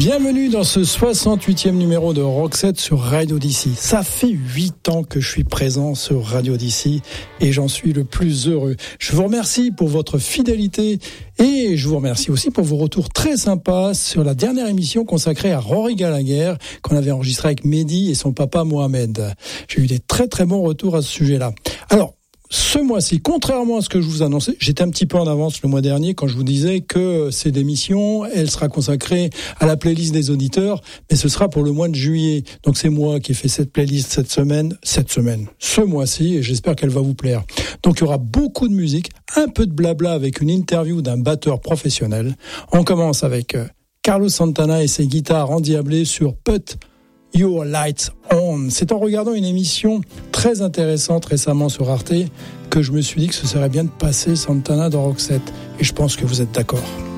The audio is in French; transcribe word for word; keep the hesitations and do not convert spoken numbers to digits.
Bienvenue dans ce soixante-huitième numéro de Rockset sur Radio D C. Ça fait huit ans que je suis présent sur Radio D C et j'en suis le plus heureux. Je vous remercie pour votre fidélité et je vous remercie aussi pour vos retours très sympas sur la dernière émission consacrée à Rory Gallagher qu'on avait enregistrée avec Mehdi et son papa Mohamed. J'ai eu des très très bons retours à ce sujet-là. Alors, ce mois-ci, contrairement à ce que je vous annonçais, j'étais un petit peu en avance le mois dernier quand je vous disais que cette émission, elle sera consacrée à la playlist des auditeurs, mais ce sera pour le mois de juillet. Donc c'est moi qui ai fait cette playlist cette semaine, cette semaine, ce mois-ci, et j'espère qu'elle va vous plaire. Donc il y aura beaucoup de musique, un peu de blabla avec une interview d'un batteur professionnel. On commence avec Carlos Santana et ses guitares endiablées sur Put Your Lights On. C'est en regardant une émission très intéressante récemment sur Arte que je me suis dit que ce serait bien de passer Santana dans Rockset. Et je pense que vous êtes d'accord.